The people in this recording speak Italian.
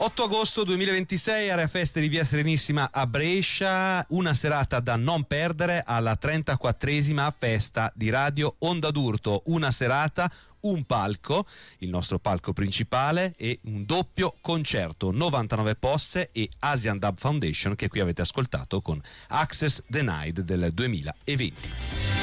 8 agosto 2026, Area Feste di Via Serenissima a Brescia, una serata da non perdere alla 34esima festa di Radio Onda d'Urto, una serata, un palco, il nostro palco principale e un doppio concerto, 99 posse e Asian Dub Foundation che qui avete ascoltato con Access Denied del 2020.